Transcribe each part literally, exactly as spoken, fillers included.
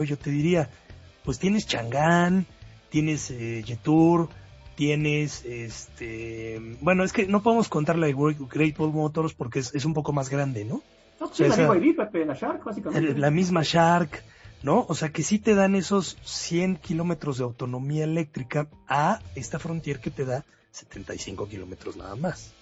yo te diría, pues tienes Chang'an, tienes eh, Jetour, tienes, este, bueno, es que no podemos contar la de Great Wall Motors porque es, es un poco más grande, ¿no? No, sí, o sea, la esa, B Y D, Pepe, la Shark, básicamente. La misma Shark, ¿no? O sea, que sí te dan esos cien kilómetros de autonomía eléctrica a esta Frontier que te da setenta y cinco kilómetros nada más.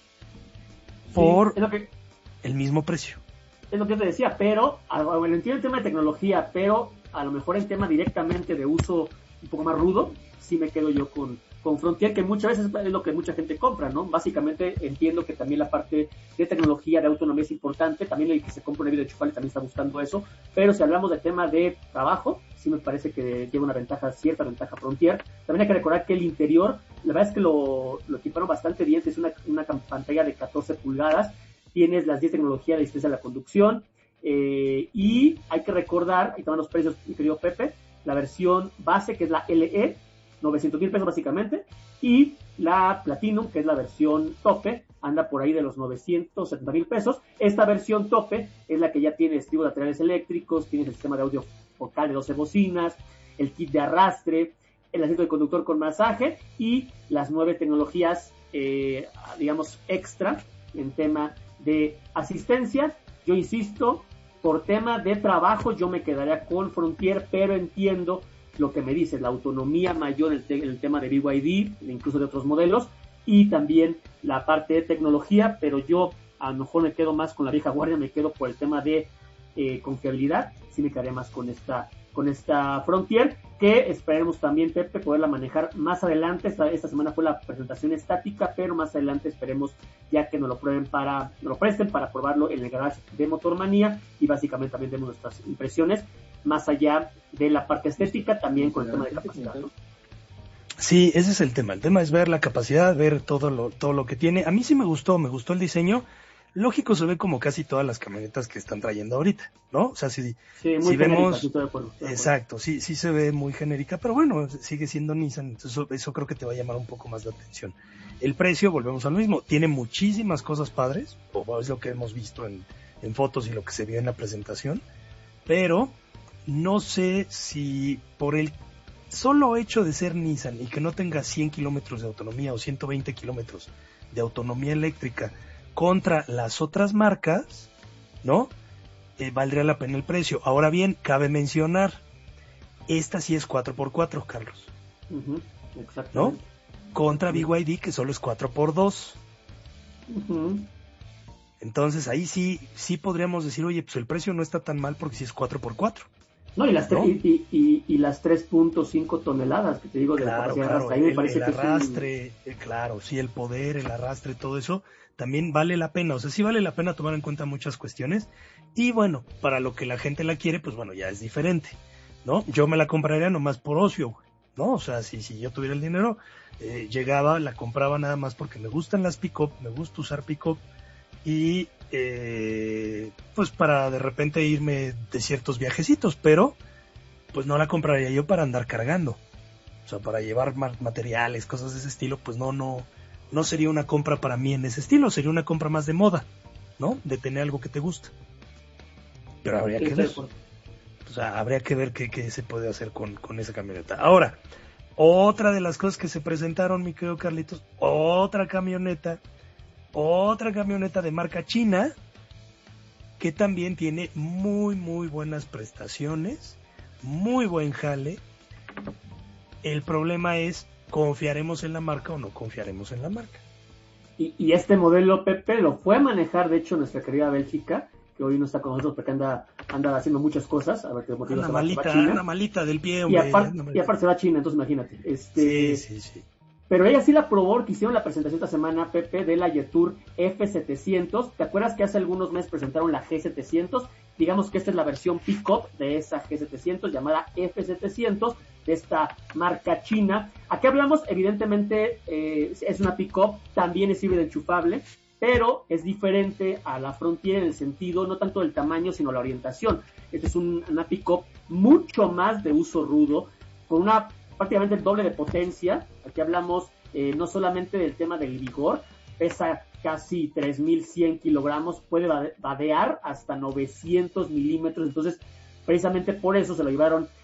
Por sí, es lo que, el mismo precio. Es lo que te decía, pero, bueno, entiendo el tema de tecnología, pero a lo mejor en tema directamente de uso un poco más rudo, sí me quedo yo con, con Frontier, que muchas veces es lo que mucha gente compra, ¿no? Básicamente entiendo que también la parte de tecnología, de autonomía es importante, también el que se compra una vida de Chufale también está buscando eso, pero si hablamos de tema de trabajo, sí me parece que lleva una ventaja, cierta ventaja Frontier. También hay que recordar que el interior, la verdad es que lo, lo equiparon bastante bien, es una, una pantalla de catorce pulgadas, tienes las diez tecnologías de asistencia a la conducción, eh, y hay que recordar, ahí están los precios, mi querido Pepe, la versión base, que es la L E, novecientos mil pesos básicamente, y la Platinum, que es la versión tope, anda por ahí de los novecientos setenta mil pesos. Esta versión tope es la que ya tiene estribos laterales eléctricos, tiene el sistema de audio focal de doce bocinas, el kit de arrastre, el asiento de conductor con masaje y las nueve tecnologías, eh, digamos, extra en tema de asistencia. Yo insisto, por tema de trabajo yo me quedaría con Frontier, pero entiendo lo que me dices, la autonomía mayor en el, te- en el tema de B Y D, incluso de otros modelos, y también la parte de tecnología, pero yo a lo mejor me quedo más con la vieja guardia, me quedo por el tema de eh, confiabilidad, sí me quedaría más con esta con esta Frontier, que esperemos también, Pepe, poderla manejar más adelante. Esta, esta semana fue la presentación estática, pero más adelante esperemos ya que nos lo prueben para, nos lo presten para probarlo en el garage de Motormanía, y básicamente también demos nuestras impresiones, más allá de la parte estética, también con el tema de capacidad, ¿no? Sí, ese es el tema. El tema es ver la capacidad, ver todo lo, todo lo que tiene. A mí sí me gustó, me gustó el diseño. Lógico, se ve como casi todas las camionetas que están trayendo ahorita, ¿no? O sea, si, sí, muy si genérica, vemos, sí, estoy de acuerdo, estoy de acuerdo. Exacto, sí, sí se ve muy genérica, pero bueno, sigue siendo Nissan, entonces eso, eso creo que te va a llamar un poco más la atención. El precio, volvemos al mismo, tiene muchísimas cosas padres, o es lo que hemos visto en, en fotos y lo que se vio en la presentación, pero no sé si por el solo hecho de ser Nissan y que no tenga cien kilómetros de autonomía o ciento veinte kilómetros de autonomía eléctrica contra las otras marcas, ¿no? Eh, valdría la pena el precio. Ahora bien, cabe mencionar, esta sí es cuatro por cuatro, Carlos. Uh-huh, ¿No? Contra B Y D, que solo es cuatro por dos. Uh-huh. Entonces ahí sí, sí podríamos decir, oye, pues el precio no está tan mal porque sí es cuatro por cuatro. No, y las, ¿no? Y, y, y, y las tres punto cinco toneladas que te digo de claro, la capacidad claro, de arrastre. Ahí me el, parece el que arrastre, es un... eh, claro, sí, el poder, el arrastre, todo eso también vale la pena. O sea, sí vale la pena tomar en cuenta muchas cuestiones. Y bueno, para lo que la gente la quiere, pues bueno, ya es diferente, ¿no? Yo me la compraría nomás por ocio, ¿no? O sea, si, si yo tuviera el dinero, eh, llegaba, la compraba nada más porque me gustan las pick-up, me gusta usar pick-up y eh, pues para de repente irme de ciertos viajecitos, pero pues no la compraría yo para andar cargando. O sea, para llevar materiales, cosas de ese estilo, pues no, no, no sería una compra para mí en ese estilo, sería una compra más de moda, ¿no? De tener algo que te gusta. Pero habría que ver. O sea, habría que ver qué, qué se puede hacer con, con esa camioneta. Ahora, otra de las cosas que se presentaron, mi querido Carlitos, otra camioneta, otra camioneta de marca china, que también tiene muy, muy buenas prestaciones, muy buen jale. El problema es, ¿confiaremos en la marca o no confiaremos en la marca? Y, y este modelo, Pepe, lo fue a manejar, de hecho, nuestra querida Bélgica, que hoy no está con nosotros porque anda, anda haciendo muchas cosas. A ver qué motivo anda se va, malita, se va a China. Anda malita del pie, hombre. Y aparte, y aparte se va a China, entonces imagínate. Este, sí, sí, sí. Pero ella sí la probó, que hicieron la presentación esta semana, Pepe, de la Jetour F setecientos. ¿Te acuerdas que hace algunos meses presentaron la G setecientos? Digamos que esta es la versión pick-up de esa G setecientos, llamada F setecientos, de esta marca china. Aquí hablamos, evidentemente, eh, es una pick-up, también es híbrido enchufable, pero es diferente a la Frontier en el sentido, no tanto del tamaño, sino la orientación. Esta es un, una pick-up mucho más de uso rudo, con una prácticamente el doble de potencia. Aquí hablamos eh, no solamente del tema del vigor, pesa casi tres mil cien kilogramos, puede vadear hasta novecientos milímetros, entonces precisamente por eso se lo llevaron